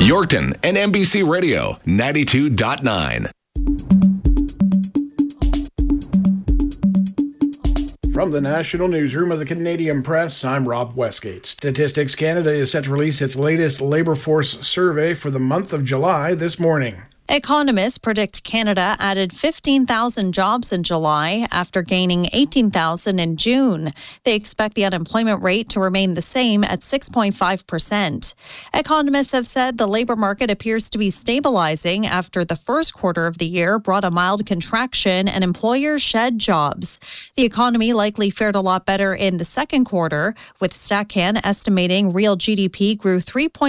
Yorkton and NBC Radio 92.9. From the National Newsroom of the Canadian Press, I'm Rob Westgate. Statistics Canada is set to release its latest labour force survey for the month of July this morning. Economists predict Canada added 15,000 jobs in July after gaining 18,000 in June. They expect the unemployment rate to remain the same at 6.5%. Economists have said the labour market appears to be stabilizing after the first quarter of the year brought a mild contraction and employers shed jobs. The economy likely fared a lot better in the second quarter, with StatCan estimating real GDP grew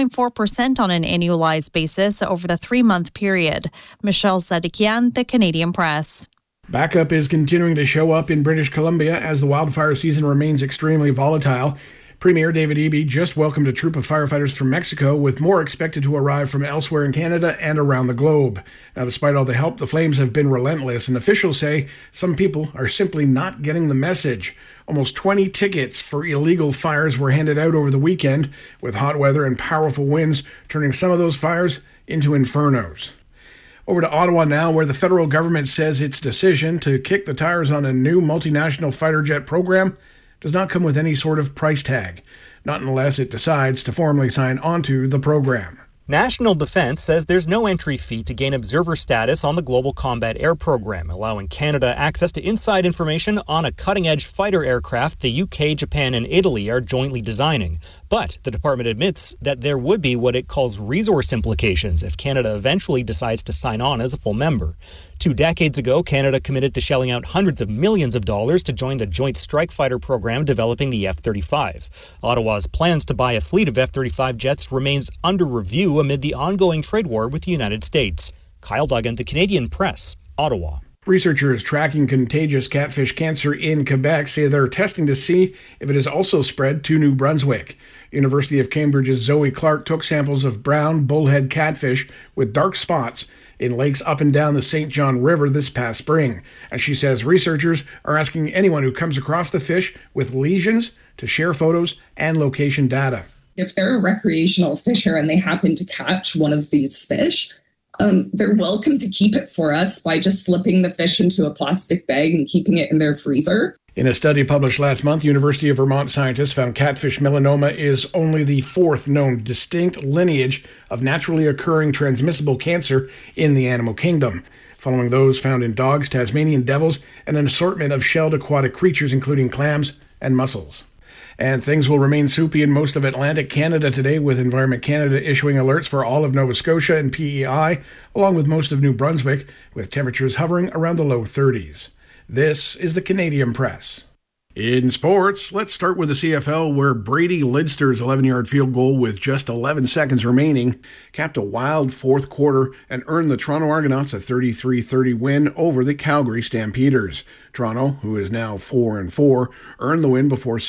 3.4% on an annualized basis over the 3-month period. Michelle Zedekian, The Canadian Press. Backup is continuing to show up in British Columbia as the wildfire season remains extremely volatile. Premier David Eby just welcomed a troop of firefighters from Mexico, with more expected to arrive from elsewhere in Canada and around the globe. Now, despite all the help, the flames have been relentless, and officials say some people are simply not getting the message. Almost 20 tickets for illegal fires were handed out over the weekend, with hot weather and powerful winds turning some of those fires into infernos. Over to Ottawa now, where the federal government says its decision to kick the tires on a new multinational fighter jet program does not come with any sort of price tag, not unless it decides to formally sign onto the program. National Defence says there's no entry fee to gain observer status on the Global Combat Air Program, allowing Canada access to inside information on a cutting-edge fighter aircraft the UK, Japan, and Italy are jointly designing. But the department admits that there would be what it calls resource implications if Canada eventually decides to sign on as a full member. 2 decades ago, Canada committed to shelling out hundreds of millions of dollars to join the Joint Strike Fighter program developing the F-35. Ottawa's plans to buy a fleet of F-35 jets remains under review amid the ongoing trade war with the United States. Kyle Duggan, The Canadian Press, Ottawa. Researchers tracking contagious catfish cancer in Quebec say they're testing to see if it has also spread to New Brunswick. University of Cambridge's Zoe Clark took samples of brown bullhead catfish with dark spots in lakes up and down the St. John River this past spring. And she says researchers are asking anyone who comes across the fish with lesions to share photos and location data. If they're a recreational fisher and they happen to catch one of these fish, they're welcome to keep it for us by just slipping the fish into a plastic bag and keeping it in their freezer. In a study published last month, University of Vermont scientists found catfish melanoma is only the 4th known distinct lineage of naturally occurring transmissible cancer in the animal kingdom, following those found in dogs, Tasmanian devils, and an assortment of shelled aquatic creatures, including clams and mussels. And things will remain soupy in most of Atlantic Canada today, with Environment Canada issuing alerts for all of Nova Scotia and PEI, along with most of New Brunswick, with temperatures hovering around the low 30s. This is the Canadian Press. In sports, let's start with the CFL, where Brady Lidster's 11-yard field goal with just 11 seconds remaining capped a wild fourth quarter and earned the Toronto Argonauts a 33-30 win over the Calgary Stampeders. Toronto, who is now 4-4, earned the win before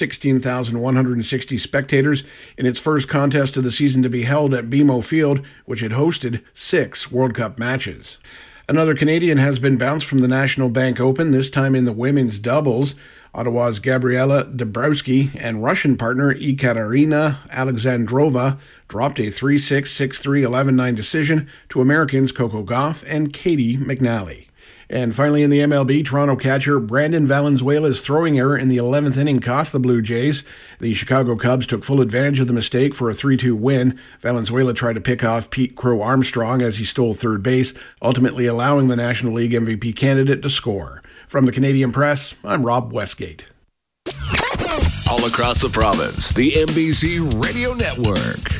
16,160 spectators in its first contest of the season to be held at BMO Field, which had hosted 6 World Cup matches. Another Canadian has been bounced from the National Bank Open, this time in the women's doubles. Ottawa's Gabriela Dabrowski and Russian partner Ekaterina Alexandrova dropped a 3-6, 6-3, 11-9 decision to Americans Coco Gauff and Katie McNally. And finally, in the MLB, Toronto catcher Brandon Valenzuela's throwing error in the 11th inning cost the Blue Jays. The Chicago Cubs took full advantage of the mistake for a 3-2 win. Valenzuela tried to pick off Pete Crow Armstrong as he stole third base, ultimately allowing the National League MVP candidate to score. From the Canadian Press, I'm Rob Westgate. All across the province, the NBC Radio Network.